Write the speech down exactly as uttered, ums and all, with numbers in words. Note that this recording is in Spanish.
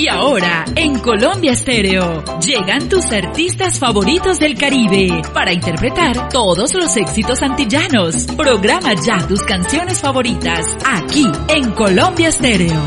Y ahora, en Colombia Estéreo, llegan tus artistas favoritos del Caribe para interpretar todos los éxitos antillanos. Programa ya tus canciones favoritas aquí en Colombia Estéreo.